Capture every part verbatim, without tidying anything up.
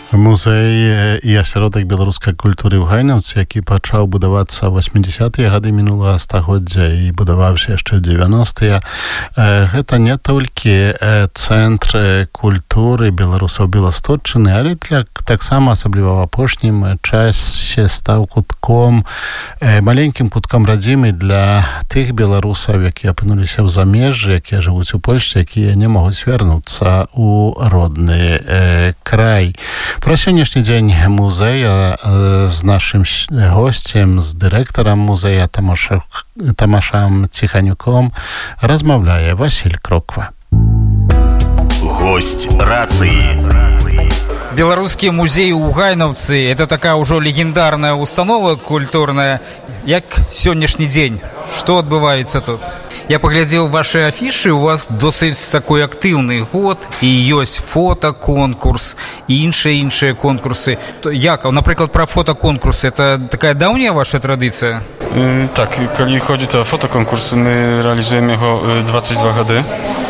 Музей і асяродак беларускай культуры ў Гайнаўцы, які пачаў будавацца ў восьмідзясятыя гады мінулага стагоддзя і будаваўся яшчэ ў дзевяностыя, гэта не толькі цэнтр культуры беларусаў Беласточчыны, але для таксама асабліва в апошнім часе стаў кутком, маленькім кутком радзімы для тых беларусаў, якія апынуліся ў замежжы, якія жывуць у Польшчы, якія не могуць вярнуцца ў родны край. Про сённяшні дзень музея з нашым госцем, з дырэктарам музея Тамашам Ціханюком размаўляе Васіль Кроква. Гость рацыі. Беларускі музей у Гайнаўцы – это такая ўжо легендарная установа культурная. Як сённяшні дзень? Што адбываецца тут? Я паглядзеў ваши афішы, у вас досыць такой актыўны год, і ёсць фотаконкурс, і іншыя-іншыя конкурсы. Як, напрыклад, пра фотаконкурс, это такая даўняя ваша традыцыя? Yy, tak, jeżeli chodzi o fotokonkurs, my realizujemy go dwadzieścia dwa gady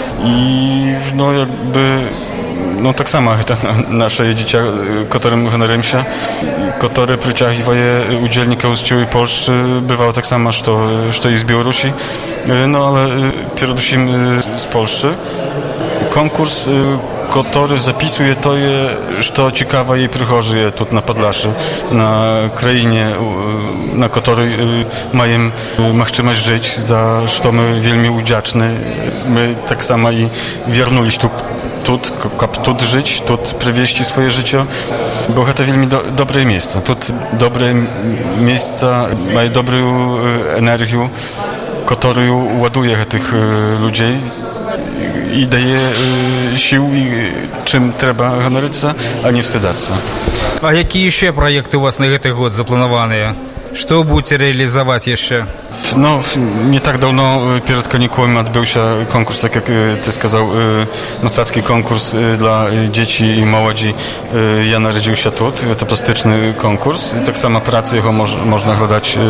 i no jakby no tak samo это nasze dziecię, którym honorujemy, które przyciągają udzielnika z całej Polski, bywało tak samo, что что из Беларуси, no ale przede wszystkim z Polski. Konkurs, który zapisuje to, co ciekawe i przychodzi tu na Podlasie, na krainie, na której mają możliwość żyć, za co my wielmi wdzięczni. My tak samo i wiernuliśmy tu Тут, как тут жить, тут привести свое życie, bo to veľmi do, dobre miejsce. Тут dobre miejsce, mają dobrą energię, którą ładuje tych ludzi i daje sił, czym trzeba honorować, a nie wstydzać się. A jakie jeszcze projekty u was na ten gод zaplanowane? Что будете реализовать еще? No, nie tak dawno przed kanikułami odbył się konkurs, tak jak ty сказал, mastacki konkurs dla dzieci i młodzi. Ja narodził się tu, to plastyczny konkurs. I tak samo pracę jego moż, można oglądać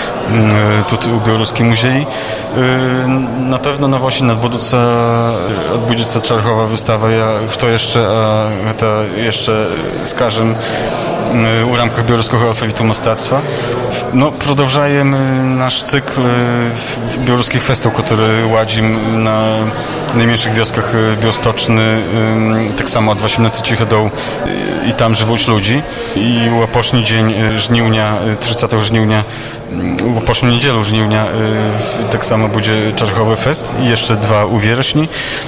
tu u Białoruskim Muzei. Na pewno na właśnie odbędzie się czerwowa wystawa. Ja kto jeszcze, a to jeszcze skażę u ramkach białoruskiego alfabetu mastactwa. No, продолжаем nasz cykl białoruskich festów, który ładzimy na najmniejszych wioskach Białostoczny, tak samo od osiemnastego do i tam żyją ludzi. I u opoczny dzień żniwnia, trzydziestego żniwnia, u opoczną niedzielę żniwnia, tak samo będzie czerwowy fest i jeszcze dwa u wrześni.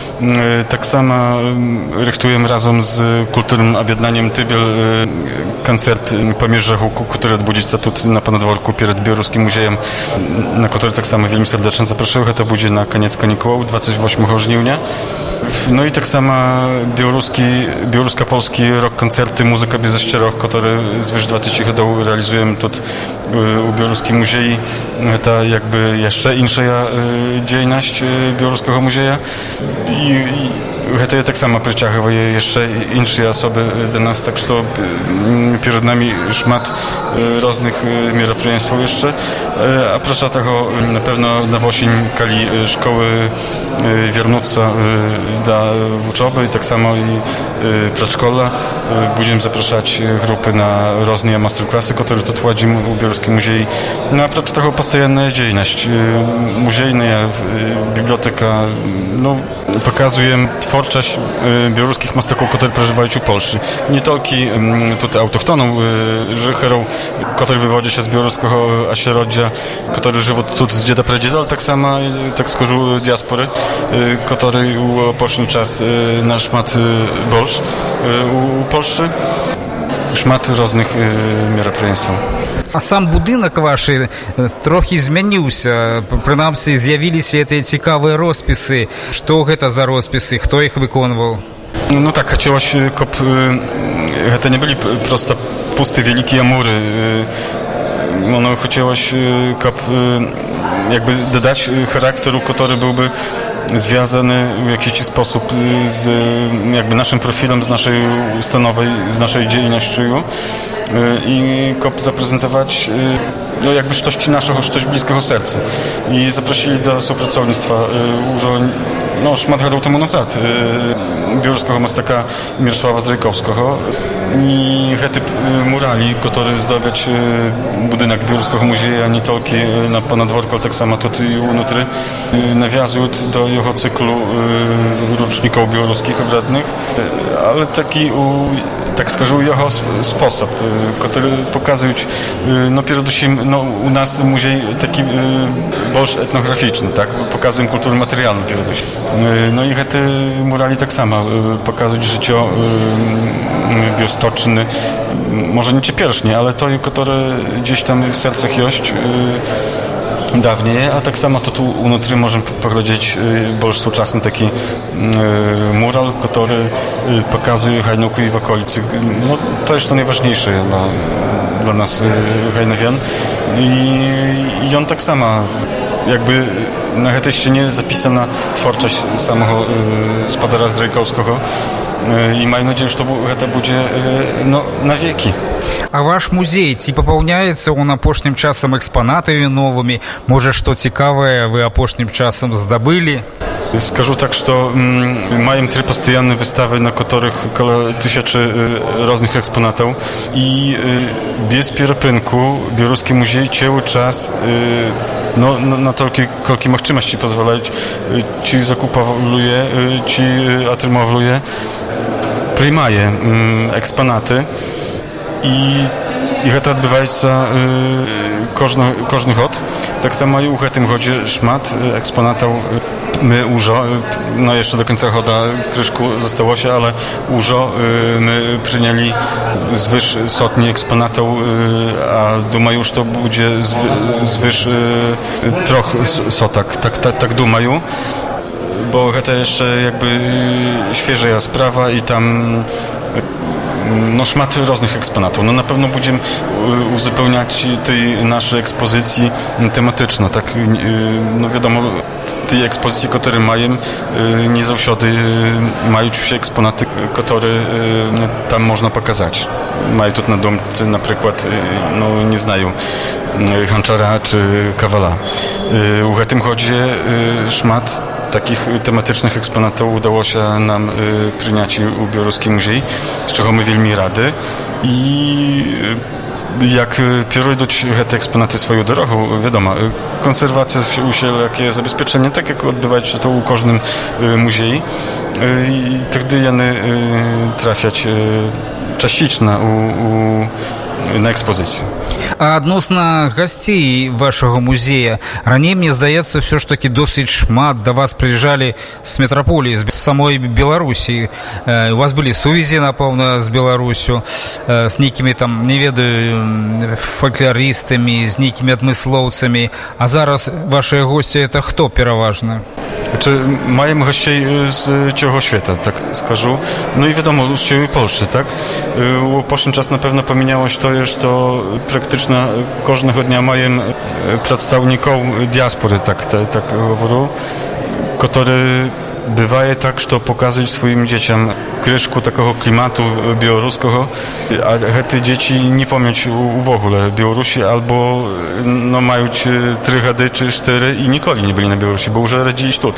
Tak samo rychtujemy razem z kulturnym objednaniem Tybiel koncert po Mierzechu, który odbędzie się tu na Ponadworku przed Białoruskim Muzeum, na który tak samo wielmi serdecznie zapraszam. To będzie na koniec kanikuł, dwudziestego ósmego żniwnia. No i tak samo białoruski, białorusko-polski rock koncerty, muzyka bez ścieżek, który zwyż dwadzieścia lat realizujemy tu u Białoruskim Muzei. To jakby jeszcze inna działalność Białoruskiego Muzeja. I, i to tak samo przyciąguje jeszcze inne osoby do nas, tak że przed nami szmat różnych мероприятий jeszcze. A oprócz tego na pewno na wosień, kiedy szkoły wrócą do uczoby i tak samo i przedszkola, będziemy zapraszać grupy na różne masterclassy, które tu prowadzimy u Białoruskim Muzei. No a oprócz tego postojanna działalność muzejna, biblioteka, no pokazujemy twórczość białoruskich masterków, które przeżywają w Polsce. Nie tylko tutaj autochtonów, życherów, którzy wywodzą się z białoruskiego ośrodka, którzy żyją tu z dzieda pradzieda, ale tak samo, tak skończył diaspory, który u opoczny czas na szmat Bolsz u Polsce. Шмат różnych мероприятий. А сам будынак ваш трохі змяніўся. Прынамсі, з'явіліся гэтыя цікавыя роспісы. Што гэта за роспісы? Хто іх выконваў? No tak, chciałaś, kop, to nie byli prosto puste, wielkie mury. No, chciałaś, kop, jakby dodać charakteru, który byłby związany w jakiś sposób z jakby naszym profilem, z naszej ustanowej, z naszej działalnością i kop zaprezentować no jakby coś naszego, coś bliskiego serca. I zaprosili do współpracownictwa już no, szmat gadał temu nazad białoruskiego mastaka Mirosława Zrajkowskiego. i гэты murali, który zdobiać budynek Białoruskiego Muzeja nie tylko na ponadworku, ale tak samo tutaj unutry, nawiązują do jego cyklu roczników białoruskich obradnych, ale taki, tak skażu, jego sposób, który pokazuje, no przede no, u nas muzej taki больше etnograficzny, tak? Pokazują kulturę materialną przede no i te murali tak samo pokazują życie biostoczne, może nie ciepersznie, ale to, które gdzieś tam w sercach jest dawniej, a tak samo to tu unutry możemy poglądać больше współczesny taki mural, który pokazuje Hajnówkę i w okolicy. No, to jest to najważniejsze dla, dla nas Hajnowian i, i on tak samo jakby na tej ścianie zapisana twórczość samego Spadara Zdrajkowskiego i mam nadzieję, że to, to będzie no, na wieki. А ваш музей, ці папаўняецца он апошнім часам экспанатамі новымі? Можа, што цікавае вы апошнім часам здабылі? Скажу так, что mm, mają trzy постоянные wystawy, na których około tysięcy różnych eksponatów i y, bez pieropynku Białoruski Muzej cały czas y, no, na, na tolkie, kolkie możliwości pozwalać y, ci zakupowuje, y, ci atrymowuje, przyjmuje y, eksponaty i i to odbywa się każdy, każdy hod. Tak samo i u tym chodzie szmat eksponatów my użo, no jeszcze do końca choda kryszku zostało się, ale użo my przyjęli zwyż sotni eksponatów, a dumaju już to będzie zwyż troch sotak, tak, tak, tak dumaju, bo to jeszcze jakby świeża sprawa i tam no szmaty różnych eksponatów. No na pewno będziemy uzupełniać tej naszej ekspozycji tematyczno, tak, no wiadomo, tej ekspozycji, które mają, nie zawsze mają się eksponaty, które tam można pokazać. Mają tu na domcy na przykład, no nie znają Hanczara czy Kawala. U tym chodzie szmat takich tematycznych eksponatów udało się nam y, przyjąć u Białoruski Muzej, z czego my wielmi rady. I jak przejdą te eksponaty swoją drogą, wiadomo, konserwacja u siebie, jakie zabezpieczenie, tak jak odbywać się to u każdym y, muzei. Y, I wtedy jany y, trafiać y, частично у, у, на экспозицию. А адносна гасцей вашага музея, раней, мне здаецца, все ж таки досыць шмат да вас прыязджалі з метраполіі, з самой Беларусі. У вас былі сувязі, напэўна, з Беларусю, з нейкімі там, не ведаю, фольклорыстамі, з нейкімі адмыслоўцамі. А зараз вашыя госці это хто пераважна? Czy mają gości z całego świata, tak skażu. No i wiadomo, z całej Polski, tak? U poszczym czas na pewno pomieniało się to, że to praktycznie każdego dnia mają przedstawników diaspory, tak, tak, tak mówią, który bywa tak, że pokazują swoim dzieciom kryszku takiego klimatu białoruskiego, a te dzieci nie pamięć w ogóle Białorusi, albo no, mają trzy gady czy cztery i nigdy nie byli na Białorusi, bo już rodzili tu.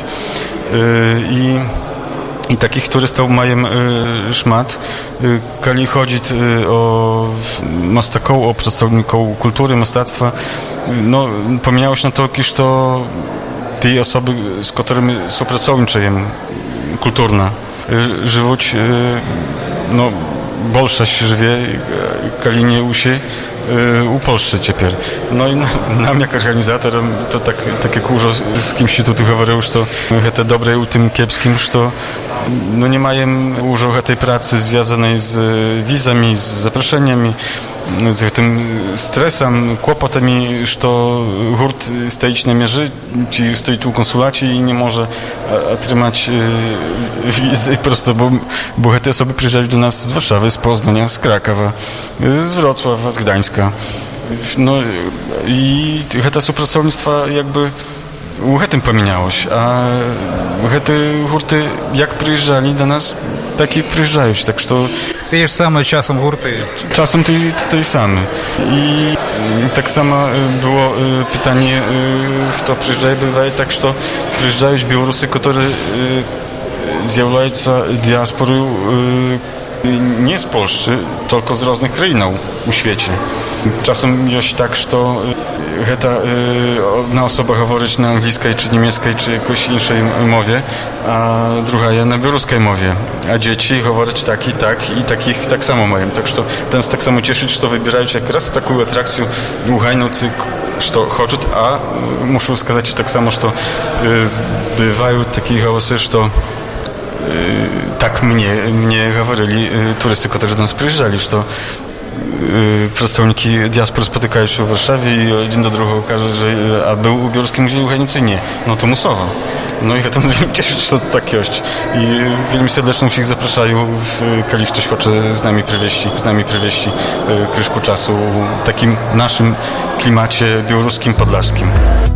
I I takich turystów mają y, szmat. Y, Kiedy chodzi y, o mastaków, o przedstawników kultury, mastactwa, no, pomieniało się na to, że to te osoby, z którymi współpracują kulturna, y, żyją, y, no, bolszość żywie, kiedy nie usi, u Polsce teraz. No i nam, jak organizatorom, to tak, takie kurzo z kimś tu mówił, że to te dobre u tym kiepskim, że to no nie mają dużo tej pracy związanej z wizami, z zaproszeniami, z tym stresem, kłopotami, że hurt stoi na mierze, ci stoi tu konsulaci i nie może otrzymać wizy prosto, bo, bo te osoby przyjeżdżają do nas z Warszawy, z Poznania, z Krakowa, z Wrocława, z Gdańska. No i te współpracownictwa jakby u tym pomieniało się, a te hurty jak przyjeżdżali do nas, tak i przyjeżdżają się, tak że to... Te same czasem hurty. Czasem te, te same. I tak samo było pytanie, kto przyjeżdża, bywa tak, że przyjeżdżają Białorusy, które zjawiają diasporu, nie z Polski, tylko z różnych krajów u świecie. Czasem jest tak, że ta jedna osoba mówić na angielskiej, czy niemieckiej, czy jakiejś innej mowie, a druga je na białoruskiej mowie. A dzieci mówić tak i tak i takich tak samo mają. Tak że ten tak samo cieszyć, że wybierają jak raz taką atrakcję Łuchajnowcy, что хочут, а muszę сказать так само, что э, бывают такие голосы, что э, так мне, мне говорили э, турysty, którzy do nas przyjeżdżali, что э, przedstawniki diaspor spotykają się w Warszawie i jeden do drugiego każe, że a był u Białoruskim Muzeum Łuchajnowcy? Nie. No to musowo. No i to mnie cieszy, że to tak jest. I wielmi serdecznie ich zapraszają, jeżeli ktoś chce z nami przywieźć, z nami przywieźć kryszku czasu w takim naszym klimacie białoruskim, podlaskim.